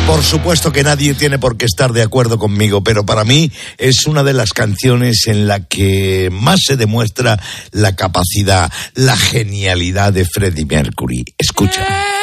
Por supuesto que nadie tiene por qué estar de acuerdo conmigo, pero para mí es una de las canciones en la que más se demuestra la capacidad, la genialidad de Freddie Mercury. Escucha.